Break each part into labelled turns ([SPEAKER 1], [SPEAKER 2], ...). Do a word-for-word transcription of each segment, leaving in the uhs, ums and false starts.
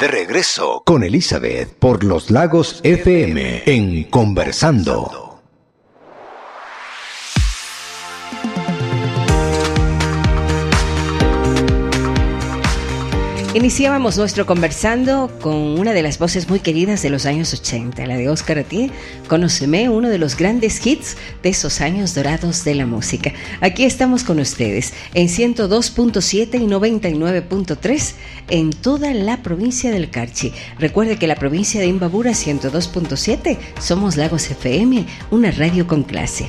[SPEAKER 1] de regreso con Elizabeth por Los Lagos F M en Conversando.
[SPEAKER 2] Iniciábamos nuestro Conversando con una de las voces muy queridas de los años ochenta, la de Óscar Atié, Conóceme, uno de los grandes hits de esos años dorados de la música. Aquí estamos con ustedes en ciento dos punto siete y noventa y nueve punto tres en toda la provincia del Carchi. Recuerde que la provincia de Imbabura, ciento dos punto siete, somos Lagos F M, una radio con clase.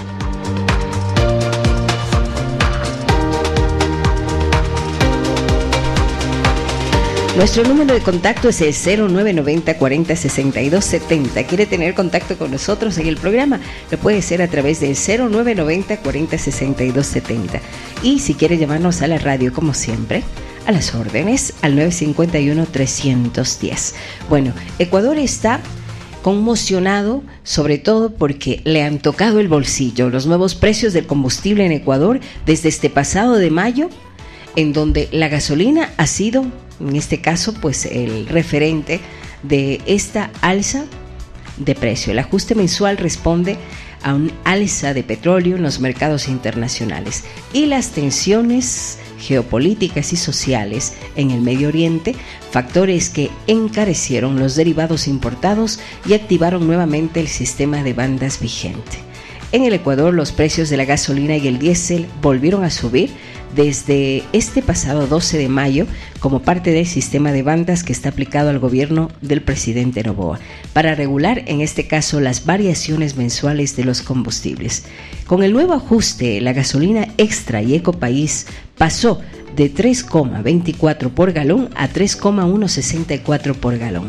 [SPEAKER 2] Nuestro número de contacto es el cero nueve noventa cuarenta sesenta y dos setenta. ¿Quiere tener contacto con nosotros en el programa? Lo puede hacer a través del cero nueve noventa cuarenta sesenta y dos setenta. Y si quiere llamarnos a la radio, como siempre, a las órdenes, al nueve cinco uno trescientos diez. Bueno, Ecuador está conmocionado, sobre todo porque le han tocado el bolsillo los nuevos precios del combustible en Ecuador desde este pasado de mayo, en donde la gasolina ha sido, en este caso, pues el referente de esta alza de precio. El ajuste mensual responde a un alza de petróleo en los mercados internacionales y las tensiones geopolíticas y sociales en el Medio Oriente, factores que encarecieron los derivados importados y activaron nuevamente el sistema de bandas vigente. En el Ecuador, los precios de la gasolina y el diésel volvieron a subir desde este pasado doce de mayo como parte del sistema de bandas que está aplicado al gobierno del presidente Noboa para regular, en este caso, las variaciones mensuales de los combustibles. Con el nuevo ajuste, la gasolina extra y Ecopaís pasó de tres coma veinticuatro por galón a tres coma ciento sesenta y cuatro por galón,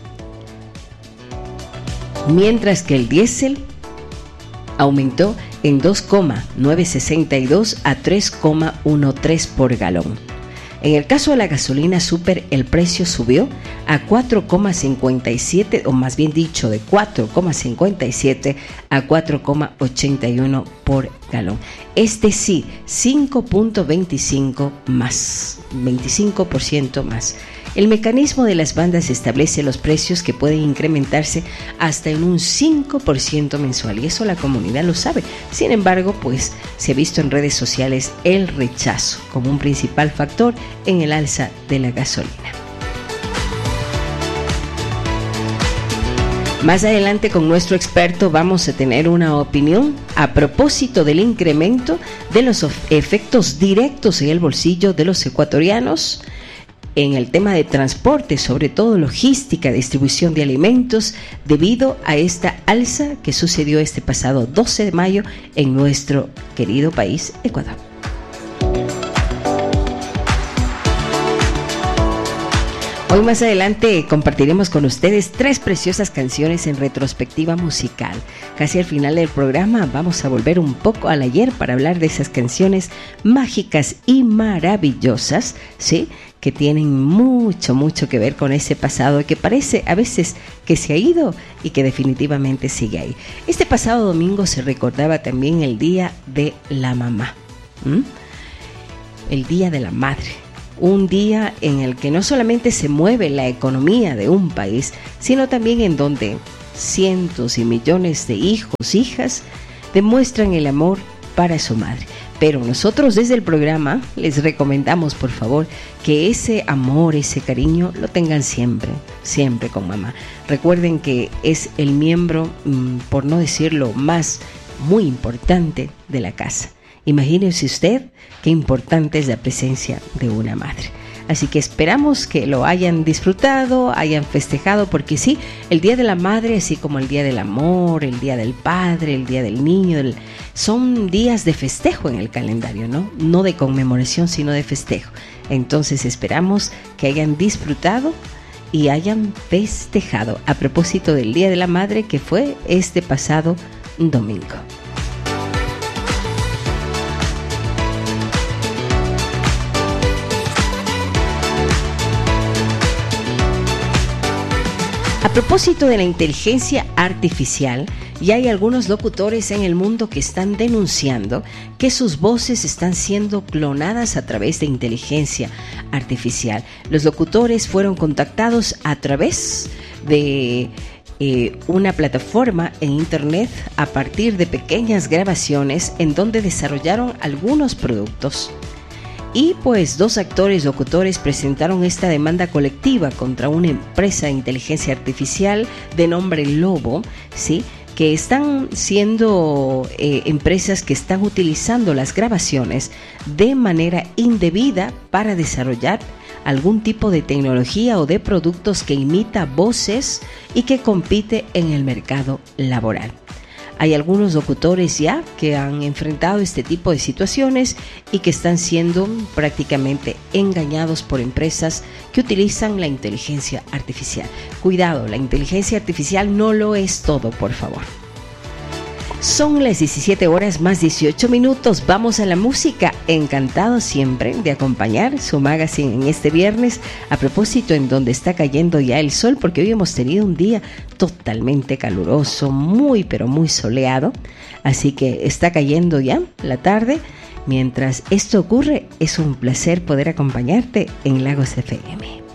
[SPEAKER 2] mientras que el diésel aumentó en dos coma novecientos sesenta y dos a tres coma trece por galón. En el caso de la gasolina super, el precio subió a cuatro coma cincuenta y siete, o más bien dicho, de cuatro coma cincuenta y siete a cuatro coma ochenta y uno por galón. Es decir, cinco punto veinticinco más, veinticinco por ciento más. El mecanismo de las bandas establece los precios que pueden incrementarse hasta en un cinco por ciento mensual, y eso la comunidad lo sabe. Sin embargo, pues se ha visto en redes sociales el rechazo como un principal factor en el alza de la gasolina. Más adelante con nuestro experto vamos a tener una opinión a propósito del incremento de los efectos directos en el bolsillo de los ecuatorianos en el tema de transporte, sobre todo logística, distribución de alimentos, debido a esta alza que sucedió este pasado doce de mayo en nuestro querido país, Ecuador. Hoy más adelante compartiremos con ustedes tres preciosas canciones en retrospectiva musical. Casi al final del programa vamos a volver un poco al ayer para hablar de esas canciones mágicas y maravillosas, ¿sí?, que tienen mucho, mucho que ver con ese pasado y que parece a veces que se ha ido y que definitivamente sigue ahí. Este pasado domingo se recordaba también el Día de la Mamá, ¿Mm? el Día de la Madre. Un día en el que no solamente se mueve la economía de un país, sino también en donde cientos y millones de hijos, hijas, demuestran el amor para su madre. Pero nosotros desde el programa les recomendamos, por favor, que ese amor, ese cariño lo tengan siempre, siempre con mamá. Recuerden que es el miembro, por no decirlo más, muy importante de la casa. Imagínese usted qué importante es la presencia de una madre. Así que esperamos que lo hayan disfrutado, hayan festejado, porque sí, el Día de la Madre, así como el Día del Amor, el Día del Padre, el Día del Niño, el, son días de festejo en el calendario, ¿no? No de conmemoración, sino de festejo. Entonces esperamos que hayan disfrutado y hayan festejado a propósito del Día de la Madre, que fue este pasado domingo. A propósito de la inteligencia artificial, Y hay algunos locutores en el mundo que están denunciando que sus voces están siendo clonadas a través de inteligencia artificial. Los locutores fueron contactados a través de eh, una plataforma en internet a partir de pequeñas grabaciones en donde desarrollaron algunos productos. Y pues dos actores locutores presentaron esta demanda colectiva contra una empresa de inteligencia artificial de nombre Lobo, ¿sí?, que están siendo eh, empresas que están utilizando las grabaciones de manera indebida para desarrollar algún tipo de tecnología o de productos que imita voces y que compite en el mercado laboral. Hay algunos locutores ya que han enfrentado este tipo de situaciones y que están siendo prácticamente engañados por empresas que utilizan la inteligencia artificial. Cuidado, la inteligencia artificial no lo es todo, por favor. Son las diecisiete horas más dieciocho minutos. Vamos a la música. Encantado siempre de acompañar su magazine en este viernes, a propósito en donde está cayendo ya el sol, porque hoy hemos tenido un día totalmente caluroso, muy pero muy soleado, así que está cayendo ya la tarde. Mientras esto ocurre, es un placer poder acompañarte en Lagos F M.